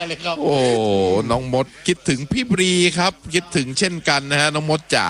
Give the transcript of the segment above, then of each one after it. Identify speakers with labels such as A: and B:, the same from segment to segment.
A: เลยครับ
B: โอ้น้องมดคิดถึงพี่บรีครับคิดถึงเช่นกันนะฮะน้องมดจ๋า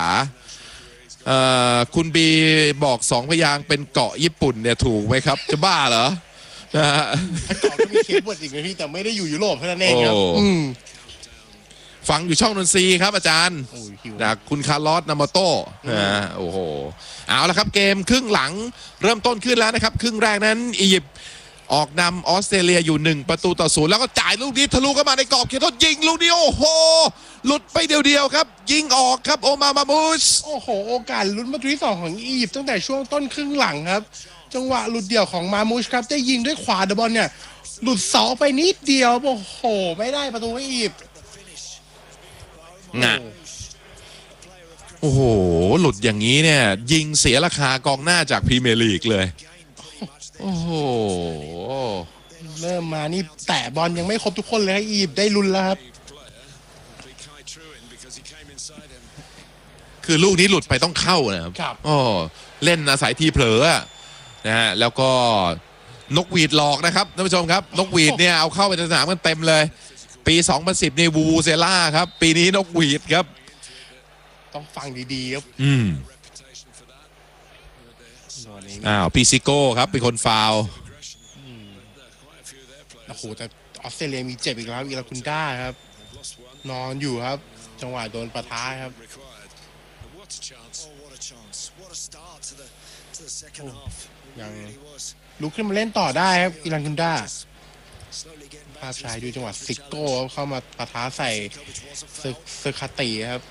B: คุณบีบอก2 พยางค์เป็นเกาะญี่ปุ่นเนี่ยถูกไหมครับจะบ้าเหรอนะฮะ
A: ถ้าเกาะก็มีเคสบทอีกนะพี่แต่ไม่ได้อยู่ยุโรปเท่านั้นเองครับ
B: ฟังอยู่ช่องนนทรีครับอาจารย์จากคุณคาร์ลอสนามาโต้โอ้โหเอาละครับเกมครึ่งหลังเริ่มต้นขึ้นแล้วนะครับครึ่งแรกนั้นอียิปต์ออกนำออสเตรเลียอยู่1-0แล้วก็จ่ายลูกนี้ทะลุเข้ามาในกรอบเขตโทษยิงลูกนี้โอ้โหหลุดไปเดียวครับยิงออกครับโอมามูช
A: โอ้โหโอกาสลุ้นประตูที่2ของอียิปต์ตั้งแต่ช่วงต้นครึ่งหลังครับจังหวะหลุดเดี่ยวของมามูชครับได้ยิงด้วยขวาเดอะบอลเนี่ยหลุดเสาไปนิดเดียวโอ้โหไม่ได้ประตูให้อียิปต์
B: โอ้โหหลุดอย่างนี้เนี่ยยิงเสียราคากองหน้าจากพรีเมียร์ลีกเลยโอ้โห
A: เริ่มมานี่แตะบอลยังไม่ครบทุกคนเลยอียิปต์ได้ลุ้นแล้วครับ
B: คือลูกนี้หลุดไปต้องเข้านะครับอ๋อเล่นอาศัยทีเผลอนะฮะแล้วก็นกหวีดหลอกนะครับท่านผู้ชมครับนกหวีดเนี่ยเอาเข้าไปในสนามกันเต็มเลยปี2010นี่วูเซล่าครับปีนี้นกหวีดครับ
A: ต้องฟังดีๆครับ
B: พิซิโก้ครับเป็นคนฟาว
A: โอ้โหแต่ออสเตรเลียมีเจ็บอีกแล้วอีลาคุนด้าครับนอนอยู่ครับจังหวะโดนปะทะครับยังลุกขึ้นมาเล่นต่อได้ครับอีลาคุนด้าภาพชายดูจังหวะซิโก้เข้ามาปะทะใส่เซอร์คาติครับ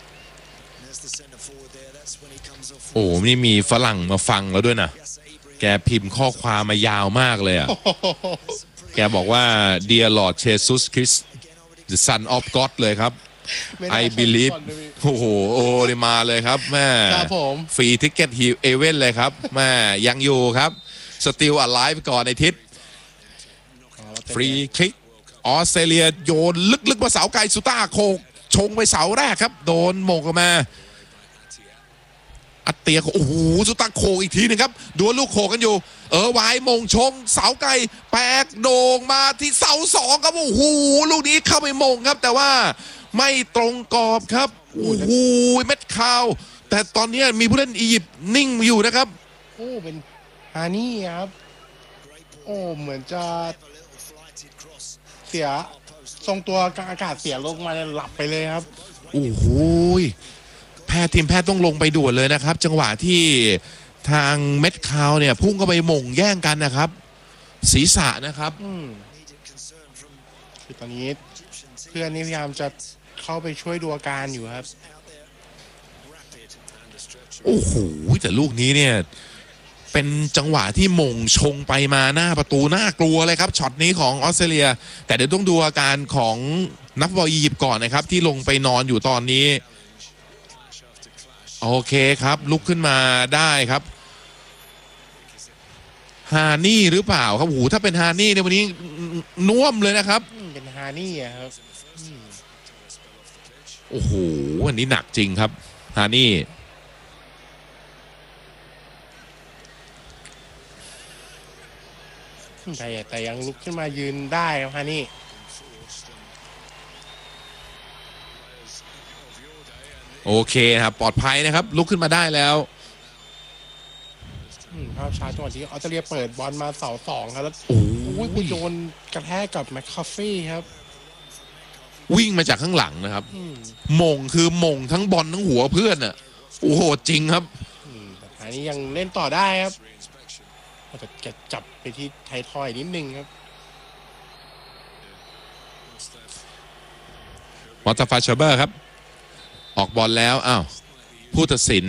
B: โอ้นี่มีฝรั่งมาฟังแล้วด้วยนะแกพิมพ์ข้อความมายาวมากเลยแกบอกว่า Dear Lord Jesus Christ the Son of God เลยครับ I believe โอ้โหโอ้ได้มาเลยครับแม่ฟรีทิกเก็ตฮิวเอเว่นเลยครับแม่ยังอยู่ครับ Still alive ก่อนในทิศฟรีคลิกออสเตรเลียโยนลึกๆมาเสาไกลสุต้าโคกชงไปเสาแรกครับโดนโมงออกมาอัตเตียโอ้โหสุต้าโคอีกทีนึงครับดูลูกโคกันอยู่วายมงชงเสาไกลแปกโด่งมาที่เสา2ครับโอ้โหลูกนี้เข้าไปมงครับแต่ว่าไม่ตรงกรอบครับโอ้โหเม็ดคาวแต่ตอนนี้มีผู้เล่นอียิปต์นิ่งอยู่นะครับ
A: โอ้เป็นฮานี่ครับโอ้เหมือนจะเสียทรงตัวกลางอากาศเสียลงมาหลับไปเลยครับ
B: โอ้โหทีมแพทย์ต้องลงไปด่วนเลยนะครับจังหวะที่ทางเม็ดคาวเนี่ยพุ่งเข้าไปหม่งแย่งกันนะครับศีรษะนะครับ
A: คือตอนนี้เพื่อนนี่พยายามจะเข้าไปช่วยดูอาการอยู่ครับ
B: โอ้โหแต่ลูกนี้เนี่ยเป็นจังหวะที่หม่งชงไปมาหน้าประตูน่ากลัวเลยครับช็อตนี้ของออสเตรเลียแต่เดี๋ยวต้องดูอาการของนักบอลอียิปต์ก่อนนะครับที่ลงไปนอนอยู่ตอนนี้โอเคครับลุกขึ้นมาได้ครับฮานี่หรือเปล่าครับโอ้โหถ้าเป็นฮานี่ในวันนี้น่วมเลยนะครับ
A: เป็นฮานี่ครับ
B: โอ้โหอันนี้หนักจริงครับฮานี่
A: แต่ยังลุกขึ้นมายืนได้ครับฮานี่
B: โอเคครับปลอดภัยนะครับลุกขึ้นมาได้แล้ว
A: ภาพช้าจังหวะที่ออสเตรเลียเปิดบอลมาเสา2ครับแล้วโอ้ยไปโดนกระแทกกับแมคคาฟี่ครับ
B: วิ่งมาจากข้างหลังนะครับมงคือมงทั้งบอลทั้งหัวเพื่อนอ่ะโอ้โหจริงครับ
A: อันนี้ยังเล่นต่อได้ครับจะจับไปที่ไททอยนิดนึงครับ
B: มอตฟาเชเบอร์ครับออกบอลแล้วอ้าวผู้ตัดสิน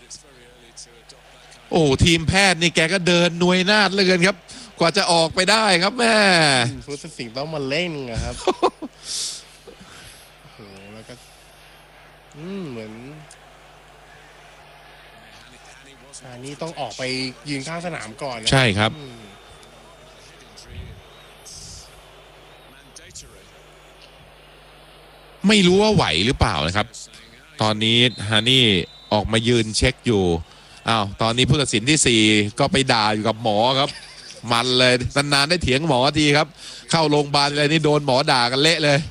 B: โอ้ทีมแพทย์นี่แกก็เดินหน่วยนาฏเลยกันครับกว่าจะออกไปได้ครับแม่
A: ผู้ตัดสินต้องมาเล่นครับโอ้โหแล้วก็เหมือนอันนี้ต้องออกไปยืนข้างสนามก่อน
B: ใช่ครับไม่รู้ว่าไหวหรือเปล่านะครับตอนนี้ฮานี่ออกมายืนเช็คอยู่อ้าวตอนนี้ผู้ตัดสินที่4ก็ไปด่าอยู่กับหมอครับมันเลยนานๆได้เถียงหมอทีครับเข้าโรงพยาบาลอะไรนี่โดนหมอด่ากันเละเลย